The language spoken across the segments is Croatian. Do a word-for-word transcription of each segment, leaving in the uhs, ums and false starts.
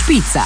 špica.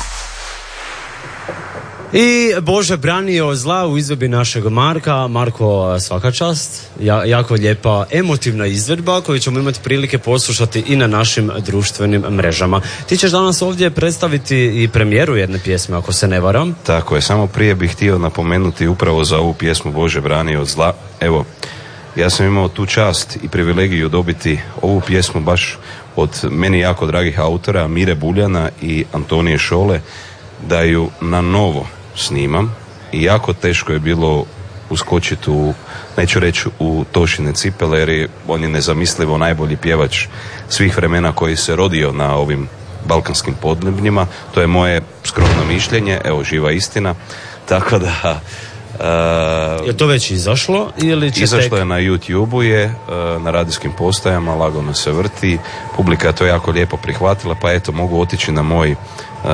I Bože branio od zla u izvedbi našeg Marka. Marko, svaka čast. Ja, jako lijepa emotivna izvedba koju ćemo imati prilike poslušati i na našim društvenim mrežama. Ti ćeš danas ovdje predstaviti i premijeru jedne pjesme, ako se ne varam. Tako je, samo prije bih htio napomenuti upravo za ovu pjesmu Bože branio od zla. Evo, ja sam imao tu čast i privilegiju dobiti ovu pjesmu baš od meni jako dragih autora, Mire Buljana i Antonije Šole, da ju na novo snimam i jako teško je bilo uskočiti u, neću reći u Tošine cipele, jer je, on je nezamislivo najbolji pjevač svih vremena koji se rodio na ovim balkanskim podnebljima. To je moje skromno mišljenje, evo, živa istina. Tako da Uh, je to već izašlo ili će izašlo tek... je na YouTubeu, je uh, na radijskim postajama, lagano se vrti, publika je to jako lijepo prihvatila, pa eto, mogu otići na moj uh,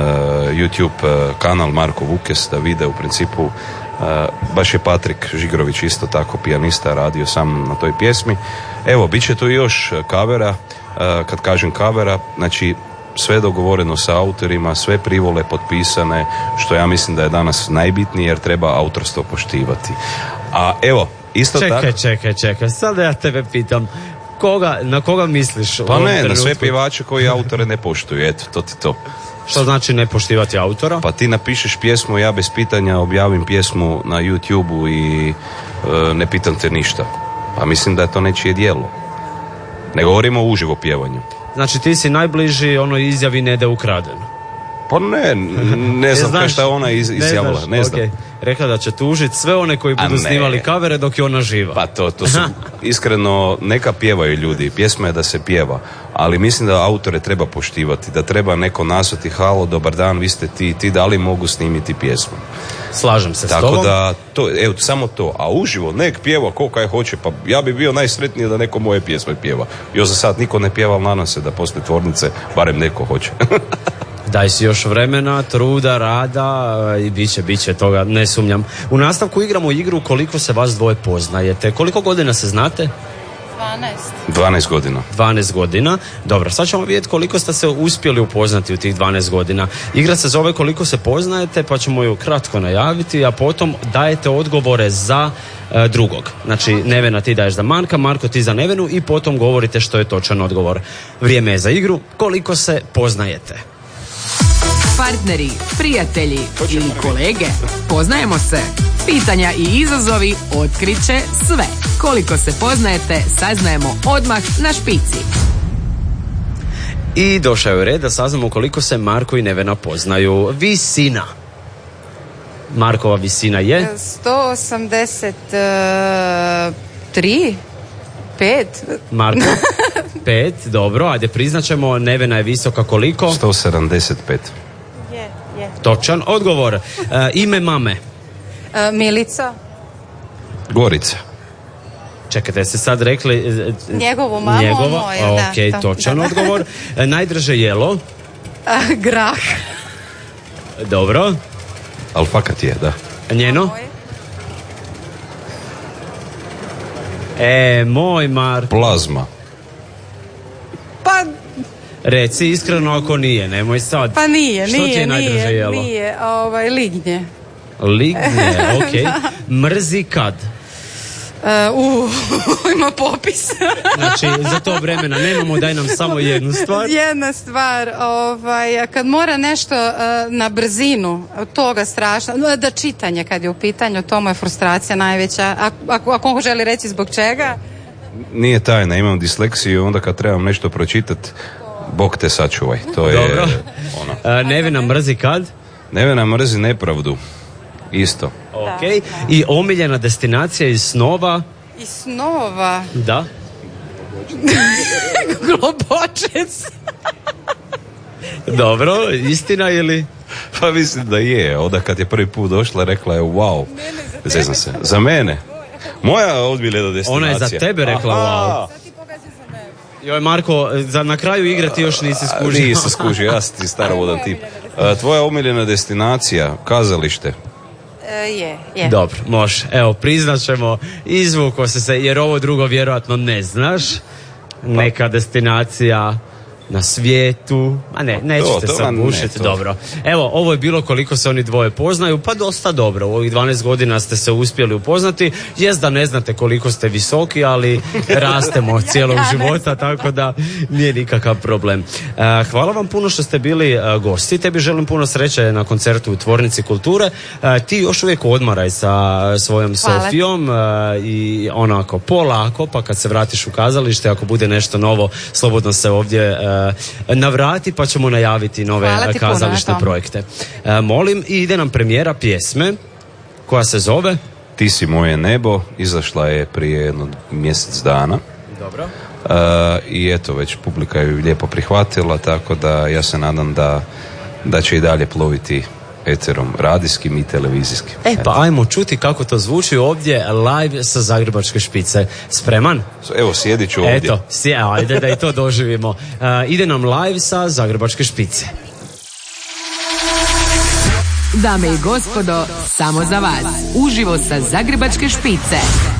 YouTube uh, kanal Marko Vukes da vide u principu, uh, baš je Patrik Žigrović isto tako pijanista radio sam na toj pjesmi. Evo, bit će tu još kavera, uh, kad kažem kavera, znači sve dogovoreno sa autorima, sve privole potpisane, što ja mislim da je danas najbitnije, jer treba autorstvo poštivati. A evo, isto tako... Čekaj, čekaj, čekaj, sad ja tebe pitam, koga, na koga misliš? Pa ne, trenutku? Na sve pjevače koji autore ne poštuju, eto, to ti to. Što znači ne poštivati autora? Pa ti napišeš pjesmu, ja bez pitanja objavim pjesmu na YouTubeu i e, ne pitam te ništa. Pa mislim da je to nečije djelo. Ne govorimo o uživo pjevanju. Znači ti si najbliži onoj izjavi ne da je ukradeno. Pa ne, ne znam ne šta je ona iz, izjavila, ne, ne znam. Okay. Rekla da će tužiti sve one koji budu snimali kavere dok je ona živa. Pa to, to su iskreno, neka pjevaju ljudi, pjesma je da se pjeva, ali mislim da autore treba poštivati, da treba neko nazvati, halo, dobar dan, vi ste ti, ti da li mogu snimiti pjesmu. Slažem se Tako s tobom. Tako da, to, evo, samo to, a uživo, nek pjeva ko kaj hoće, pa ja bi bio najsretniji da neko moje pjesme pjeva. Još za sad niko ne pjeva, ali nadam se da poslije tvornice barem neko hoće. Daj si još vremena, truda, rada i bit će, bit će toga, ne sumnjam. U nastavku igramo igru koliko se vas dvoje poznajete. Koliko godina se znate? dvanaest. dvanaest godina. dvanaest godina. Dobro, sad ćemo vidjeti koliko ste se uspjeli upoznati u tih dvanaest godina. Igra se zove koliko se poznajete, pa ćemo ju kratko najaviti, a potom dajete odgovore za e, drugog. Znači, Nevena ti daješ za Marka, Marko ti za Nevenu i potom govorite što je točan odgovor. Vrijeme je za igru koliko se poznajete. Partneri, prijatelji ili kolege, poznajemo se. Pitanja i izazovi otkriće sve. Koliko se poznajete, saznajemo odmah na špici. I došao je red da saznamo koliko se Marko i Nevena poznaju. Visina. Markova visina je? sto osamdeset tri. Pet. Marko? Pet, dobro, ajde priznaćemo, Nevena je visoka koliko? sto sedamdeset pet. Je, je. Točan odgovor. E, ime mame? E, Milica. Gorica. Čekajte, ste sad rekli... Njegovu mamu, njegova, moju, da. Ok, točan da, da. odgovor. E, najdrže jelo? A, grah. Dobro. Alfakat je, da. Njeno? Moj. E, moj Marko. Plazma. Pa... Reci iskreno ako nije, nemoj sad. Pa nije, Što nije, ti je najdrže nije, jelo? nije, ovaj, lignje. Lignje, ok. Mrzi kad? Uh, ima popis. Znači, za to vremena nemamo, daj nam samo jednu stvar. Jedna stvar, ovaj, kad mora nešto uh, na brzinu, toga strašno, da čitanje kad je u pitanju, to mu je frustracija najveća. Ako, ako on želi reći zbog čega? Nije tajna, imam disleksiju, onda kad trebam nešto pročitati, Bog te sačuvaj. To je dobro. Ono. Uh, Nevena mrzi kad? Nevena mrzi nepravdu. Isto. Ok. I omiljena destinacija iz snova? Iz snova? Da. Globočec. Dobro, istina ili? Pa mislim da je. Onda kad je prvi put došla, rekla je wow. Zeznam se. Za mene. Moja omiljena destinacija. Ona je za tebe rekla wow. Joj Marko, za na kraju igre ti još nisi skužio. Nisi skužio, ja sam ti starovodan tip. Tvoja omiljena destinacija, kazalište? Je, je. Dobro, može. Evo, priznat ćemo, izvuko se se, jer ovo drugo vjerojatno ne znaš. Neka destinacija na svijetu. A ne, nećete to, to, sad bušiti, dobro. Evo, ovo je bilo koliko se oni dvoje poznaju, pa dosta dobro. U ovih dvanaest godina ste se uspjeli upoznati. Jest da ne znate koliko ste visoki, ali rastemo cijelog života, tako da nije nikakav problem. Uh, hvala vam puno što ste bili uh, gosti. Tebi želim puno sreće na koncertu u Tvornici kulture. Uh, ti još uvijek odmaraj sa svojom hvala. Sofijom uh, i onako polako, pa kad se vratiš u kazalište, ako bude nešto novo, slobodno se ovdje uh, navrati, pa ćemo najaviti nove kazališne projekte. Uh, molim, i ide nam premijera pjesme koja se zove Ti si moje nebo, izašla je prije jedno mjesec dana. Dobro. Uh, I eto, već publika ju lijepo prihvatila, tako da ja se nadam da, da će i dalje ploviti eterom radijskim i televizijskim. E pa ajmo čuti kako to zvuči ovdje live sa Zagrebačke špice. Spreman? Evo, sjedit ću ovdje. Eto, sje, ajde da i to doživimo. Uh, ide nam live sa Zagrebačke špice. Dame i gospodo, samo za vas. Uživo sa Zagrebačke špice.